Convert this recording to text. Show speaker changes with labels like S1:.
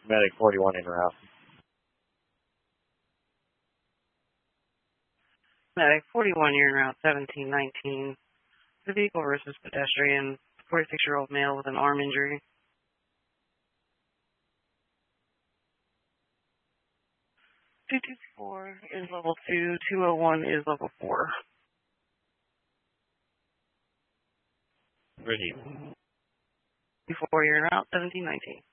S1: Medic 41 en route.
S2: Medic 41, you're en route 1719. The vehicle versus pedestrian, 46-year-old male with an arm injury. 224 is level 2, 201 is level 4.
S1: Ready.
S2: 24, you're en route 1719.